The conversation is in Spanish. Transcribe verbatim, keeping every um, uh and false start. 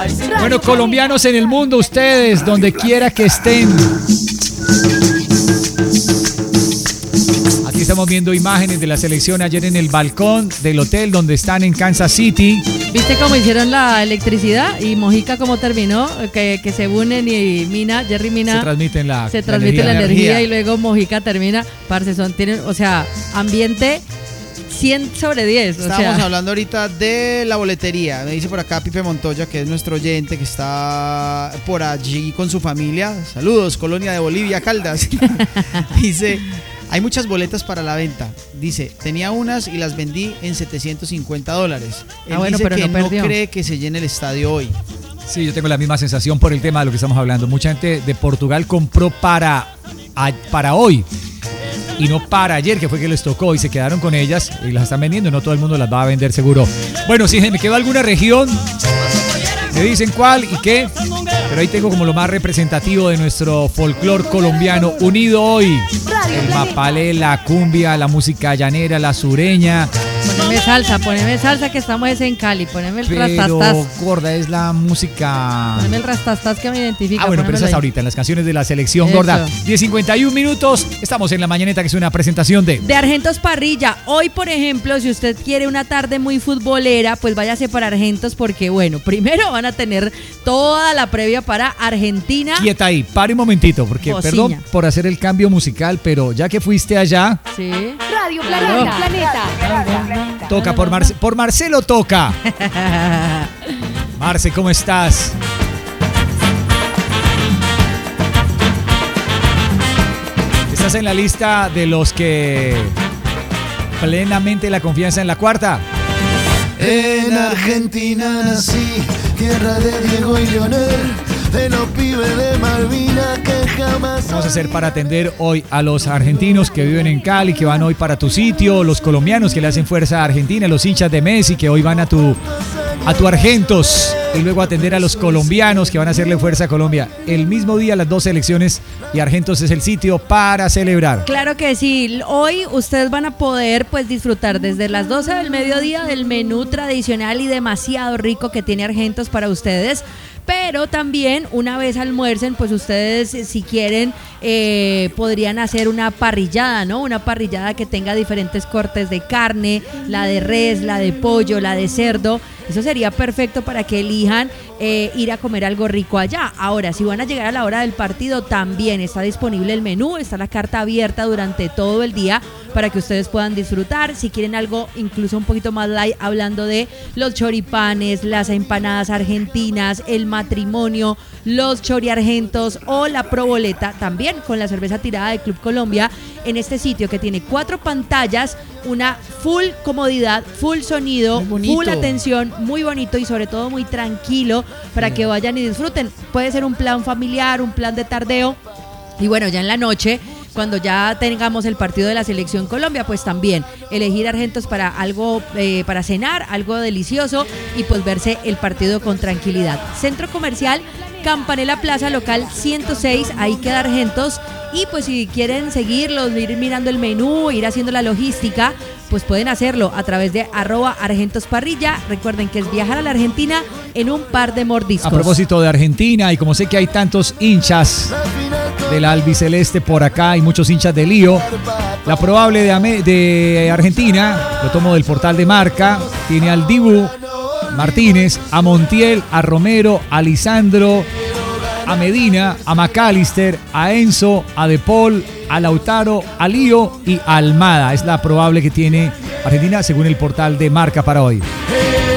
Bueno, colombianos en el mundo, ustedes, donde quiera que estén. Aquí estamos viendo imágenes de la selección ayer en el balcón del hotel donde están en Kansas City. ¿Viste cómo hicieron la electricidad? Y Mojica cómo terminó, que, que se unen y Mina, Jerry Mina. Se transmiten la, se la transmite energía. la energía y luego Mojica termina. Parce, son, tienen, o sea, ambiente cien sobre diez. Estábamos o sea. hablando ahorita de la boletería. Me dice por acá Pipe Montoya, que es nuestro oyente, que está por allí con su familia. Saludos, Colonia de Bolivia, Caldas. Dice, hay muchas boletas para la venta. Dice, tenía unas y las vendí en setecientos cincuenta dólares. Él ah, bueno, dice pero que no, no perdió. cree que se llene el estadio hoy. Sí, yo tengo la misma sensación por el tema de lo que estamos hablando. Mucha gente de Portugal compró para, para hoy y no para ayer, que fue que les tocó, y se quedaron con ellas y las están vendiendo. No todo el mundo las va a vender seguro. Bueno, si me quedó alguna región, me dicen cuál y qué, pero ahí tengo como lo más representativo de nuestro folclore colombiano unido hoy. El mapalé, la cumbia, la música llanera, la sureña. Poneme salsa, poneme salsa que estamos en Cali, poneme el Pero, rastastas. gorda, es la música... Poneme el rastastas que me identifica. Ah, bueno, pero esa es ahí. ahorita, en las canciones de la selección, Eso. gorda. diez cincuenta y un minutos, estamos en La Mañaneta, que es una presentación de... De Argentos Parrilla. Hoy, por ejemplo, si usted quiere una tarde muy futbolera, pues váyase para Argentos porque, bueno, primero van a tener toda la previa para Argentina. Quieta ahí, pare un momentito, porque Bociña. perdón por hacer el cambio musical, pero ya que fuiste allá... Sí. Radio Planeta. Planeta. Toca, por, Marce- por Marcelo toca. Marce, ¿cómo estás? ¿Estás en la lista de los que plenamente la confianza en la cuarta? En Argentina nací, tierra de Diego y Leonel, de los pibes de Malvinas que jamás... Vamos a hacer para atender hoy a los argentinos que viven en Cali, que van hoy para tu sitio, los colombianos que le hacen fuerza a Argentina, los hinchas de Messi que hoy van a tu, a tu Argentos, y luego atender a los colombianos que van a hacerle fuerza a Colombia. El mismo día las dos selecciones y Argentos es el sitio para celebrar. Claro que sí, hoy ustedes van a poder pues disfrutar desde las doce del mediodía del menú tradicional y demasiado rico que tiene Argentos para ustedes. Pero también una vez almuercen, pues ustedes si quieren eh, podrían hacer una parrillada, ¿no? Una parrillada que tenga diferentes cortes de carne, la de res, la de pollo, la de cerdo. Eso sería perfecto para que elijan eh, ir a comer algo rico allá. Ahora, si van a llegar a la hora del partido, también está disponible el menú, está la carta abierta durante todo el día para que ustedes puedan disfrutar. Si quieren algo incluso un poquito más light, hablando de los choripanes, las empanadas argentinas, el matrimonio, los choriargentos o la proboleta, también con la cerveza tirada de Club Colombia, en este sitio que tiene cuatro pantallas, una full comodidad, full sonido, full atención, muy bonito y sobre todo muy tranquilo para que vayan y disfruten. Puede ser un plan familiar, un plan de tardeo y bueno, ya en la noche, cuando ya tengamos el partido de la Selección Colombia, pues también elegir Argentos para algo, eh, para cenar, algo delicioso y pues verse el partido con tranquilidad. Centro Comercial Campanella Plaza, local ciento seis, ahí queda Argentos. Y pues si quieren seguirlos, ir mirando el menú, ir haciendo la logística, pues pueden hacerlo a través de arroba Argentos Parrilla. Recuerden que es viajar a la Argentina en un par de mordiscos. A propósito de Argentina, y como sé que hay tantos hinchas del albiceleste por acá y muchos hinchas de Lío, la probable de, Ame- de Argentina, lo tomo del portal de Marca, tiene al Dibu Martínez, a Montiel, a Romero, a Lisandro, a Medina, a McAllister, a Enzo, a De Paul, a Lautaro, a Lío y a Almada. Es la probable que tiene Argentina según el portal de Marca para hoy.